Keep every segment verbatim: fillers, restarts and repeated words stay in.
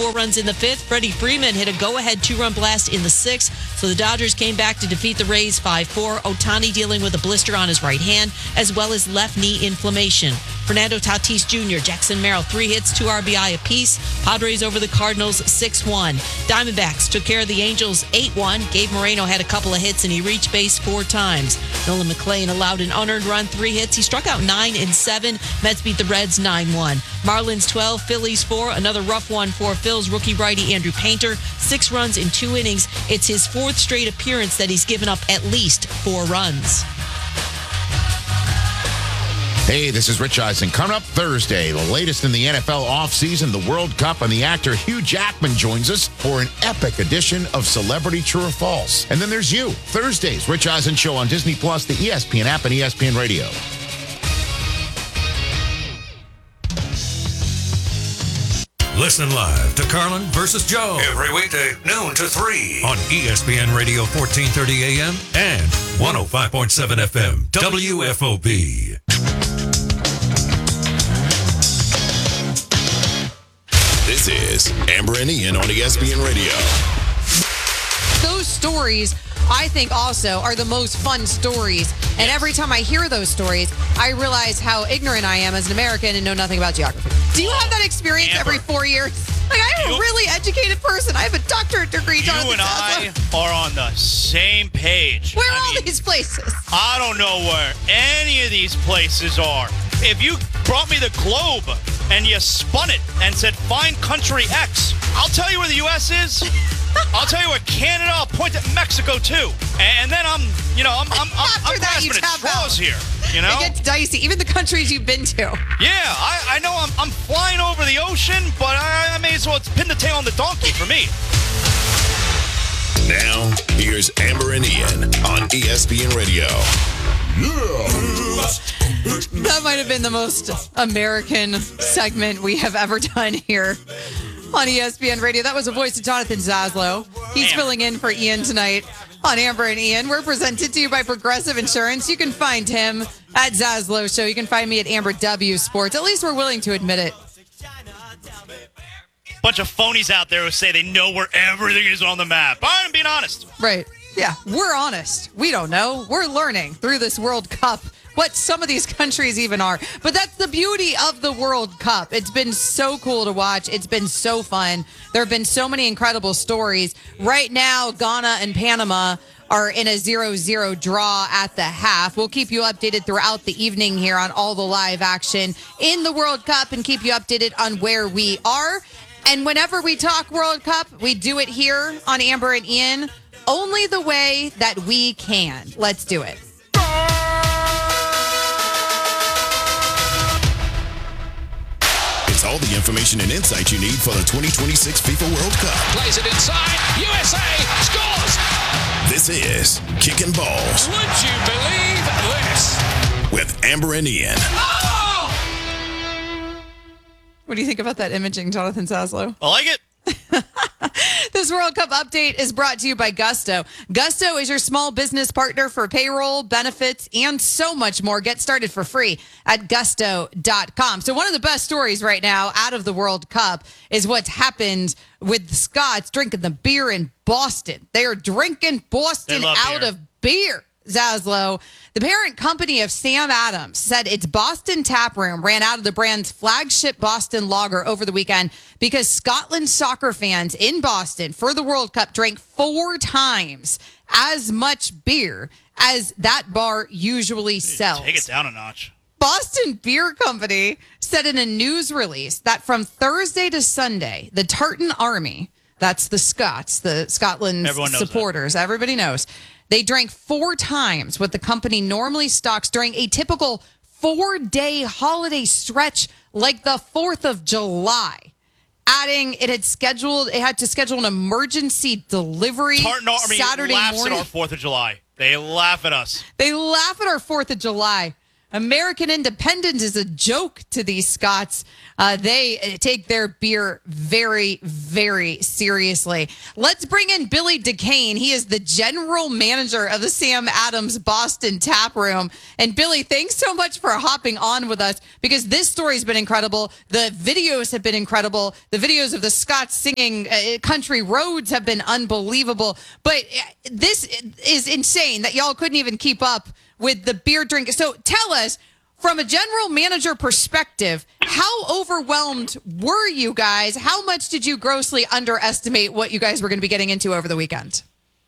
four runs in the fifth. Freddie Freeman hit a go-ahead two-run blast in the sixth. So the Dodgers came back to defeat the Rays five four. Ohtani dealing with a blister on his right hand, as well as left knee inflammation. Fernando Tatis Junior, Jackson Merrill, three hits, two R B I apiece. Padres over the Cardinals six one. Diamondbacks took care of the Angels eight one. Gabe Moreno had a couple of hits, and he reached base four times. Nolan McClain allowed an unearned run, three hits. He struck out nine in seven. Mets beat the Reds nine one. Marlins twelve, Phillies four. Another rough one for Phils rookie righty Andrew Painter. Six runs in two innings. It's his fourth straight appearance that he's given up at least four runs. Hey, this is Rich Eisen. Coming up Thursday, the latest in the N F L offseason, the World Cup, and the actor Hugh Jackman joins us for an epic edition of Celebrity True or False. And then there's you, Thursdays, Rich Eisen Show on Disney Plus, the E S P N app, and E S P N Radio. Listen live to Carlin versus Joe every weekday, noon to three on E S P N Radio fourteen thirty A M and one oh five point seven F M W F O B. This is Amber and Ian on E S P N Radio. Those stories, I think, also are the most fun stories. And every time I hear those stories, I realize how ignorant I am as an American and know nothing about geography. Do you have that experience Amber. every four years? Like, I'm You- a really educated person. I have a doctorate degree. You Jonathan and I Saslow. are on the same page. Where are I all mean, these places? I don't know where any of these places are. If you brought me the globe and you spun it and said, find country X, I'll tell you where the U S is. I'll tell you where Canada, I'll point at Mexico too. And then I'm, you know, I'm I'm, I'm, After I'm that, you grasping at tap straws out. here. You know? It gets dicey. Even the countries you've been to. Yeah, I, I know I'm, I'm flying over the ocean, but I, I may as well pin the tail on the donkey for me. Now, here's Amber and Ian on E S P N Radio. That might have been the most American segment we have ever done here on E S P N Radio. That was the voice of Jonathan Saslow. He's Damn. filling in for Ian tonight on Amber and Ian. We're presented to you by Progressive Insurance. You can find him at Zaslow Show. You can find me at Amber W Sports. At least we're willing to admit it. Bunch of phonies out there who say they know where everything is on the map. All right, I'm being honest. Right. Yeah, we're honest. We don't know. We're learning through this World Cup what some of these countries even are. But that's the beauty of the World Cup. It's been so cool to watch. It's been so fun. There have been so many incredible stories. Right now, Ghana and Panama are in a zero zero draw at the half. We'll keep you updated throughout the evening here on all the live action in the World Cup and keep you updated on where we are. And whenever we talk World Cup, we do it here on Amber and Ian only the way that we can. Let's do it. It's all the information and insight you need for the twenty twenty-six FIFA World Cup. Plays it inside. U S A scores. This is Kicking Balls Would you believe this? with Amber and Ian. Oh! What do you think about that imaging, Jonathan Saslow? I like it. This World Cup update is brought to you by Gusto. Gusto is your small business partner for payroll, benefits, and so much more. Get started for free at gusto dot com. So one of the best stories right now out of the World Cup is what's happened with the Scots drinking the beer in Boston. They are drinking Boston They love out beer. of beer. Zaslow, the parent company of Sam Adams, said its Boston tap room ran out of the brand's flagship Boston lager over the weekend because Scotland soccer fans in Boston for the World Cup drank four times as much beer as that bar usually sells. Take it down a notch. Boston Beer Company said in a news release that from Thursday to Sunday, the Tartan Army, that's the Scots, the Scotland's Everyone knows supporters, everybody knows, they drank four times what the company normally stocks during a typical four-day holiday stretch like the fourth of July. Adding it had scheduled, it had to schedule an emergency delivery Tartan Army Saturday laughs morning. at our fourth of July. They laugh at us. They laugh at our fourth of July. American independence is a joke to these Scots. Uh, they take their beer very, very seriously. Let's bring in Billy DeCane. He is the general manager of the Sam Adams Boston Tap Room. And Billy, thanks so much for hopping on with us, because this story's been incredible. The videos have been incredible. The videos of the Scots singing uh, Country Roads have been unbelievable. But this is insane that y'all couldn't even keep up with the beer drink. So tell us, from a general manager perspective, how overwhelmed were you guys? How much did you grossly underestimate what you guys were going to be getting into over the weekend?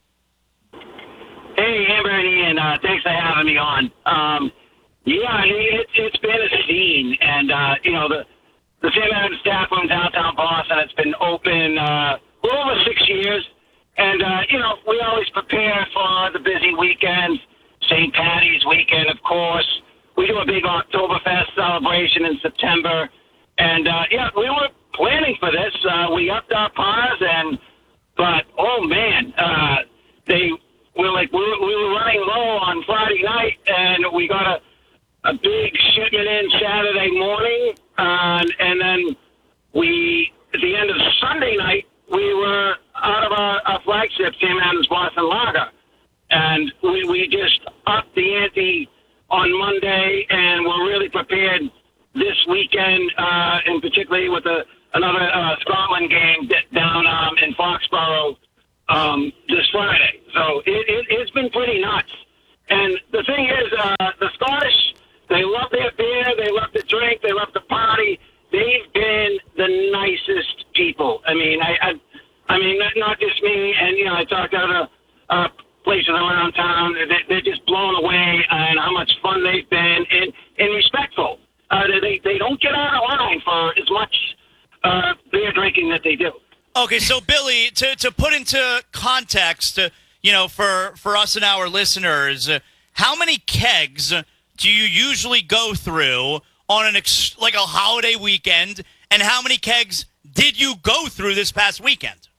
Hey, Amber and Ian, uh, thanks for having me on. Um, yeah, I mean, it, it's been a scene, and, uh, you know, the, the Sam Adams Tap Room downtown Boston, it's been open uh, a little over six years, and, uh, you know, we always prepare for the busy weekends. Saint Patty's weekend, of course. We do a big Oktoberfest celebration in September. And, uh, yeah, we were planning for this. Uh, we upped our pars, and, but, oh, man, uh, they were like, we were, we were running low on Friday night, and we got a, a big shipment in Saturday morning. Uh, and then we, at the end of Sunday night, we were out of our, our flagship, Sam Adams Boston Lager. And we, we just upped the ante on Monday, and we're really prepared this weekend, uh, and particularly with a, another uh, Scotland game down um, in Foxborough um, this Friday. So it, it, it's been pretty nuts. And the thing is, uh, the Scottish, they love their beer, they love to drink, they love to party. They've been the nicest people. I mean, I, I, I mean, not, not just me. And you know, I talked to other uh, places around town. They, they're just blown away on how much fun they've been, and, and respectful. Uh, they they don't get out of line for as much uh, beer drinking that they do. Okay, so Billy, to to put into context, uh, you know, for for us and our listeners, uh, how many kegs do you usually go through on an ex- like a holiday weekend, and how many kegs did you go through this past weekend?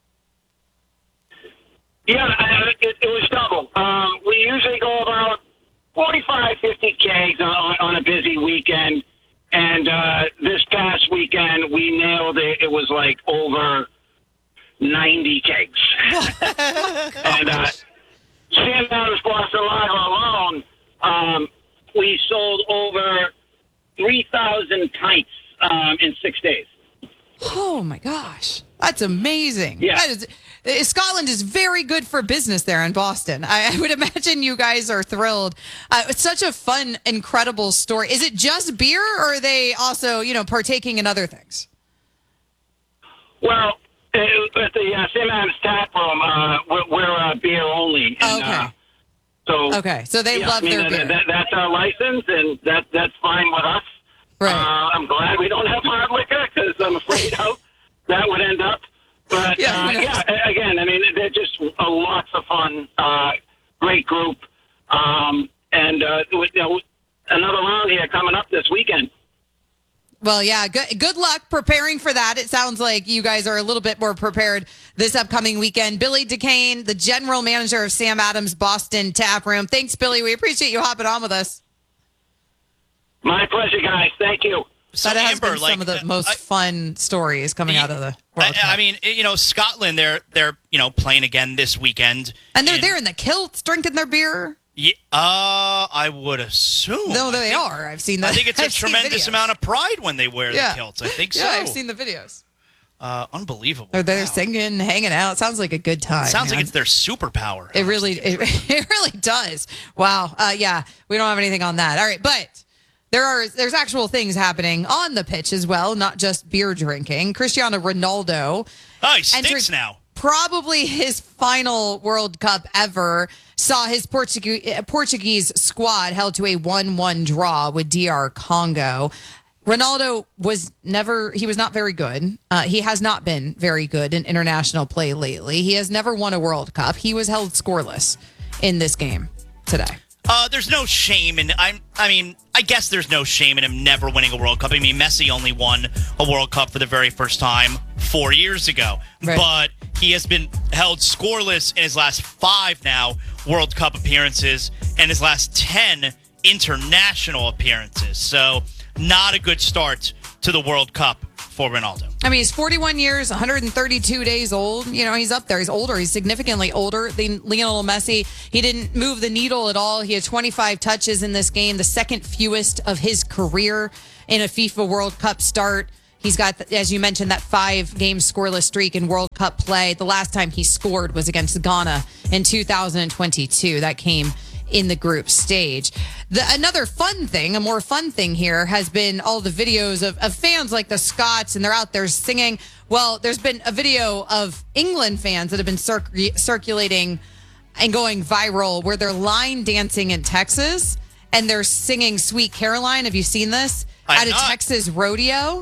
Yeah, uh, it, it was double. Um, we usually go about forty-five, fifty kegs on, on a busy weekend. And uh, this past weekend, we nailed it. It was like over ninety kegs. And uh, Sam Adams Boston Lager alone, um, we sold over three thousand pints um, in six days. Oh, my gosh. That's amazing. Yeah. That is, Scotland is very good for business there in Boston. I, I would imagine you guys are thrilled. Uh, it's such a fun, incredible story. Is it just beer, or are they also, you know, partaking in other things? Well, uh, at the uh, Sam Adams Tap Room, uh, we're, we're uh, beer only. And, Okay. Uh, so Okay, so they yeah, love I mean, their that, beer. that, that's our license, and that that's fine with us. Right. Uh, I'm glad we don't have hard liquor, because I'm afraid how that would end up. But, Yeah, uh, who knows? yeah, again, I mean, they're just uh, lots of fun, uh, great group. Um, and uh, with, you know, another round here coming up this weekend. Well, yeah, good, good luck preparing for that. It sounds like you guys are a little bit more prepared this upcoming weekend. Billy DeCane, the general manager of Sam Adams Boston Tap Room. Thanks, Billy. We appreciate you hopping on with us. My pleasure, guys. Thank you. So That has Amber, been like, some of the uh, most I- fun stories coming out of the World Cup. I, I mean, you know, Scotland, they're they're you know playing again this weekend, and they're in- there in the kilts drinking their beer. Yeah, uh, I would assume. No, I they think- are. I've seen that. I think it's a I've seen tremendous videos. amount of pride when they wear Yeah. the kilts. I think so. Yeah, I've seen the videos. Uh, unbelievable. They're there Wow. singing, hanging out. Sounds like a good time. Sounds like man. it's their superpower. It really, it, it really does. Wow. Uh, yeah, we don't have anything on that. All right, but there are there's actual things happening on the pitch as well, not just beer drinking. Cristiano Ronaldo, Oh, he stinks entered now. probably his final World Cup ever, saw his Portuguese Portuguese squad held to a one one draw with D R Congo. Ronaldo was never, he was not very good. Uh, he has not been very good in international play lately. He has never won a World Cup. He was held scoreless in this game today. Uh, there's no shame in I'm. I mean, I guess there's no shame in him never winning a World Cup. I mean, Messi only won a World Cup for the very first time four years ago, Right. but he has been held scoreless in his last five now World Cup appearances, and his last ten international appearances. So not a good start to the World Cup for Ronaldo. I mean, he's forty-one years, one hundred thirty-two days old. You know, he's up there. He's older. He's significantly older than Lionel Messi. He didn't move the needle at all. He had twenty-five touches in this game, the second fewest of his career in a FIFA World Cup start. He's got, as you mentioned, that five-game scoreless streak in World Cup play. The last time he scored was against Ghana in two thousand twenty-two. That came in the group stage. The, another fun thing, a more fun thing here, has been all the videos of, of fans like the Scots, and they're out there singing. Well, there's been a video of England fans that have been circ- circulating and going viral where they're line dancing in Texas, and they're singing Sweet Caroline. Have you seen this? I'm At a not. Texas rodeo.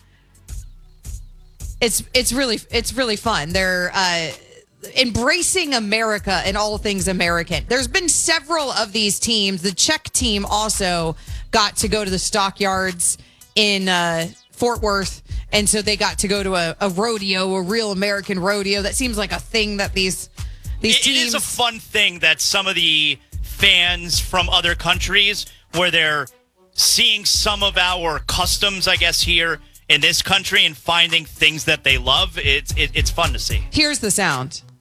It's it's really it's really fun. They're uh, embracing America and all things American. There's been several of these teams. The Czech team also got to go to the stockyards in uh, Fort Worth, and so they got to go to a, a rodeo, a real American rodeo. That seems like a thing that these these It, teams. it is a fun thing that some of the fans from other countries, where they're seeing some of our customs, I guess, here in this country and finding things that they love. It's it, it's fun to see. Here's the sound.